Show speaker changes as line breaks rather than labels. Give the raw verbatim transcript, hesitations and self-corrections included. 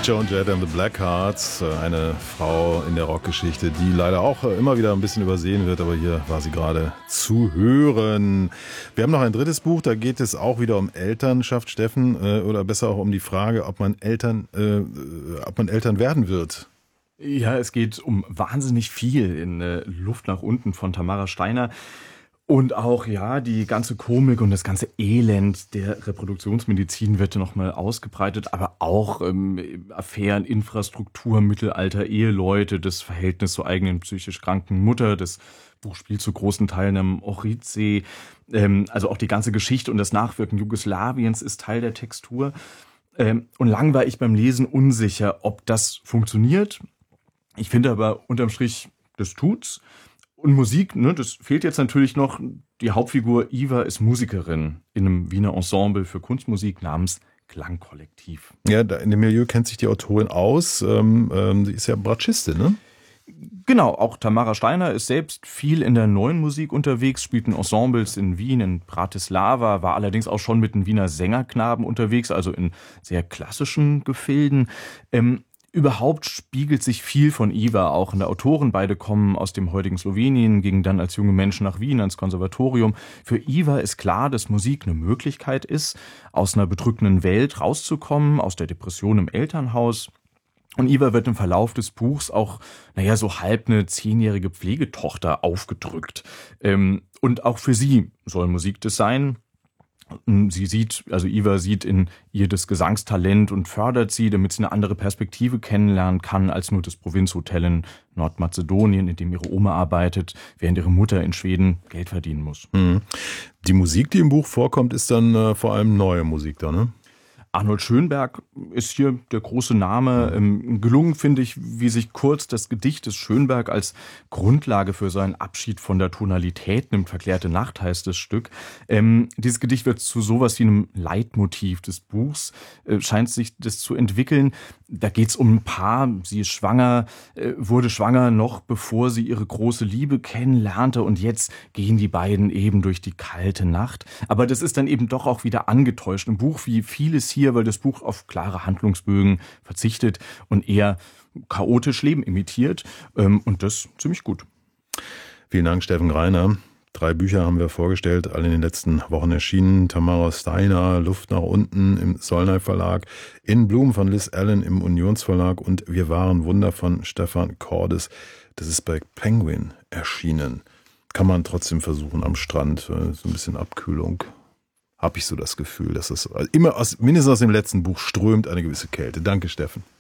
Joan Jett and the Blackhearts, eine Frau in der Rockgeschichte, die leider auch immer wieder ein bisschen übersehen wird, aber hier war sie gerade zu hören. Wir haben noch ein drittes Buch, da geht es auch wieder um Elternschaft, Steffen, oder besser auch um die Frage, ob man Eltern, äh, ob man Eltern werden wird.
Ja, es geht um wahnsinnig viel in äh, Luft nach unten von Tamara Steiner. Und auch, ja, die ganze Komik und das ganze Elend der Reproduktionsmedizin wird nochmal ausgebreitet, aber auch ähm, Affären, Infrastruktur, Mittelalter, Eheleute, das Verhältnis zur eigenen psychisch kranken Mutter, das Buch spielt zu großen Teilen am Ohridsee, ähm, also auch die ganze Geschichte und das Nachwirken Jugoslawiens ist Teil der Textur. Ähm, und lang war ich beim Lesen unsicher, ob das funktioniert. Ich finde aber unterm Strich, das tut's. Und Musik, ne, das fehlt jetzt natürlich noch. Die Hauptfigur Iva ist Musikerin in einem Wiener Ensemble für Kunstmusik namens Klangkollektiv.
Ja, in dem Milieu kennt sich die Autorin aus. Ähm, ähm, sie ist ja Bratschistin, ne?
Genau, auch Tamara Steiner ist selbst viel in der neuen Musik unterwegs, spielt in Ensembles in Wien, in Bratislava, war allerdings auch schon mit den Wiener Sängerknaben unterwegs, also in sehr klassischen Gefilden. Ähm, Überhaupt spiegelt sich viel von Iva auch in der Autorin. Beide kommen aus dem heutigen Slowenien, gingen dann als junge Menschen nach Wien ans Konservatorium. Für Iva ist klar, dass Musik eine Möglichkeit ist, aus einer bedrückenden Welt rauszukommen, aus der Depression im Elternhaus. Und Iva wird im Verlauf des Buchs auch, naja, so halb eine zehnjährige Pflegetochter aufgedrückt. Und auch für sie soll Musik das sein. Sie sieht, also Iva sieht in ihr das Gesangstalent und fördert sie, damit sie eine andere Perspektive kennenlernen kann als nur das Provinzhotel in Nordmazedonien, in dem ihre Oma arbeitet, während ihre Mutter in Schweden Geld verdienen muss.
Mhm. Die Musik, die im Buch vorkommt, ist dann äh, vor allem neue Musik da, ne?
Arnold Schönberg ist hier der große Name. Ähm, gelungen finde ich, wie sich Kurz das Gedicht des Schönberg als Grundlage für seinen Abschied von der Tonalität nimmt. Verklärte Nacht heißt das Stück. Ähm, dieses Gedicht wird zu sowas wie einem Leitmotiv des Buchs, äh, scheint sich das zu entwickeln. Da geht es um ein Paar, sie ist schwanger, äh, wurde schwanger noch bevor sie ihre große Liebe kennenlernte und jetzt gehen die beiden eben durch die kalte Nacht. Aber das ist dann eben doch auch wieder angetäuscht. Im Buch wie vieles hier, weil das Buch auf klare Handlungsbögen verzichtet und eher chaotisch Leben imitiert, ähm, und das ziemlich gut.
Vielen Dank, Steffen Greiner. Drei Bücher haben wir vorgestellt, alle in den letzten Wochen erschienen. Tamara Steiner, Luft nach unten im Sollnay Verlag, In Bloom von Liz Allen im Unionsverlag und Wir waren Wunder von Stefan Cordes. Das ist bei Penguin erschienen. Kann man trotzdem versuchen am Strand, so ein bisschen Abkühlung. Habe ich so das Gefühl, dass es immer aus, mindestens aus dem letzten Buch strömt eine gewisse Kälte. Danke, Steffen.